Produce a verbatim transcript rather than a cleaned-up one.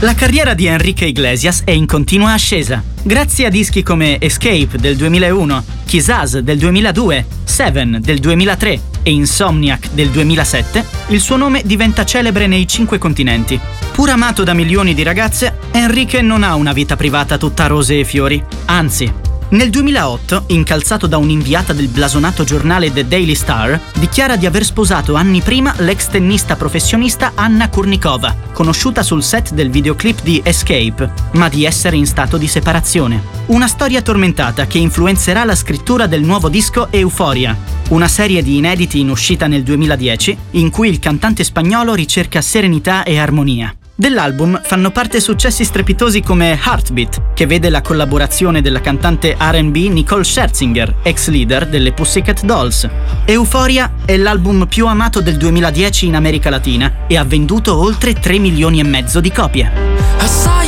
La carriera di Enrique Iglesias è in continua ascesa. Grazie a dischi come Escape del duemilauno, Kisaz del duemiladue, Seven del duemilatré e Insomniac del duemilasette, il suo nome diventa celebre nei cinque continenti. Pur amato da milioni di ragazze, Enrique non ha una vita privata tutta rose e fiori. Anzi, nel duemilaotto, incalzato da un'inviata del blasonato giornale The Daily Star, dichiara di aver sposato anni prima l'ex tennista professionista Anna Kurnikova, conosciuta sul set del videoclip di Escape, ma di essere in stato di separazione. Una storia tormentata che influenzerà la scrittura del nuovo disco Euphoria, una serie di inediti in uscita nel duemiladieci, in cui il cantante spagnolo ricerca serenità e armonia. Dell'album fanno parte successi strepitosi come Heartbeat, che vede la collaborazione della cantante R and B Nicole Scherzinger, ex leader delle Pussycat Dolls. Euphoria è l'album più amato del duemiladieci in America Latina e ha venduto oltre tre milioni e mezzo di copie.